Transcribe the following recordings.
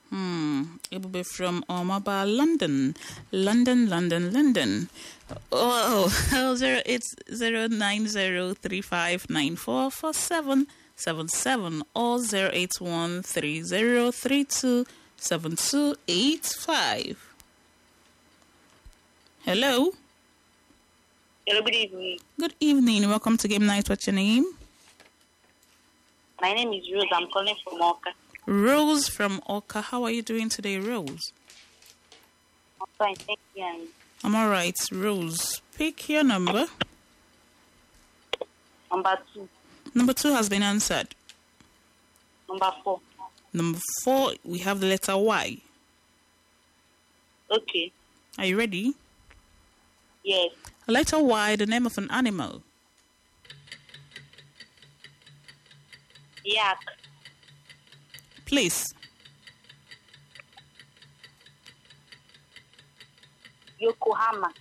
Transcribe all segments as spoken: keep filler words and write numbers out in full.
Hmm. It will be from Omaba, London. London, London, London. Oh, oh zero eight zero nine zero three five nine four four seven seven seven or zero eight one three zero three two seven two eight five. Hello. Hello, good evening. Good evening. Welcome to Game Night. What's your name? My name is Rose. I'm calling from Oka. Rose from Oka. How are you doing today, Rose? I'm fine, thank you. And I'm all right, Rose. Pick your number. number two. Number two has been answered. Number four. Number four, we have the letter Y. Okay. Are you ready? Yes. Letter Y, the name of an animal. Yak. Place. Yokohama.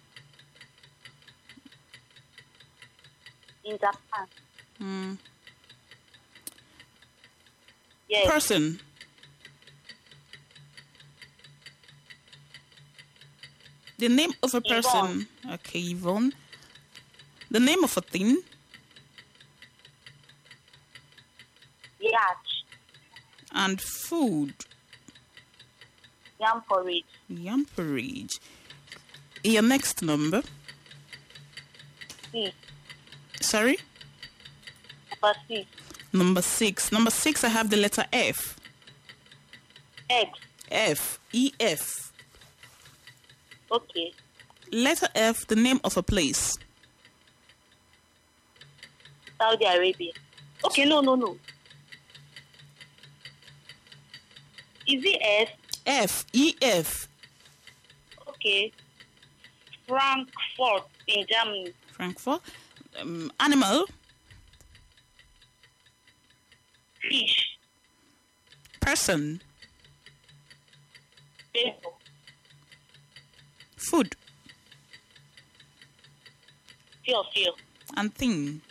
In Japan. Hmm. Yes. Person. The name of a person. Yvonne. Okay, Yvonne. The name of a thing. Yach. And food. Yam porridge. Yam porridge. Your next number. C. Sorry? Number six. Number six. Number six, I have the letter F. Egg. F. E F. Okay. Letter F, the name of a place. Saudi Arabia. Okay, no, no, no. Is it S? F. E F. Okay. Frankfurt in Germany. Frankfurt. Um, animal. Fish. Person. Table. Food. Feel, feel. And thing.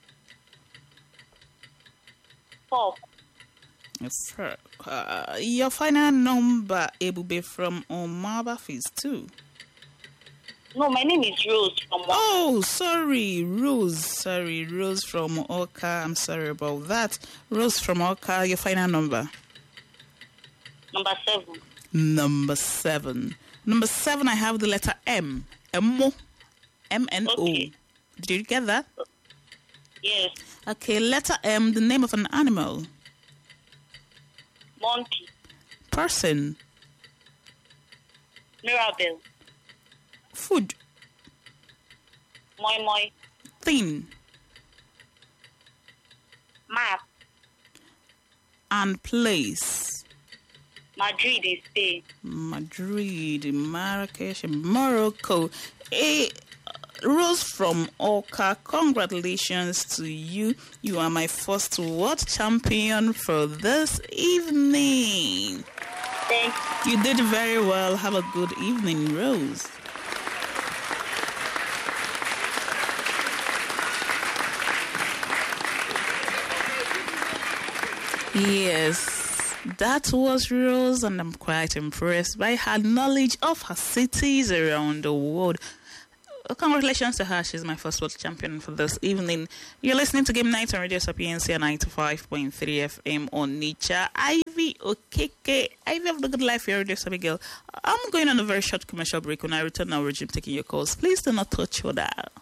Fork. Uh, your final number, Ebube from Omaba Phase two. No, my name is Rose from Oka. Oh, sorry, Rose. Sorry, Rose from Oka. I'm sorry about that. Rose from Oka, your final number. Number seven. Number seven. Number seven, I have the letter M. M-O. M N O. Okay. Did you get that? Yes. Okay, letter M, the name of an animal. Monkey. Person. Mirabelle. Food. Moi moi. Thing. Map. And place. Madrid is Spain. Madrid, Marrakesh, Morocco. Hey, Rose from Oka, congratulations to you. You are my first world champion for this evening. Thanks. You did very well. Have a good evening, Rose. Yes, that was Rose, and I'm quite impressed by her knowledge of her cities around the world. Congratulations to her. She's my first world champion for this evening. You're listening to Game Night on Radio Sapiencia ninety-five point three F M on Nature. Ivy Okeke, Ivy of the Good Life, your Radio Sabi girl. I'm going on a very short commercial break. When I return, I'll resume taking your calls. Please do not touch your dial.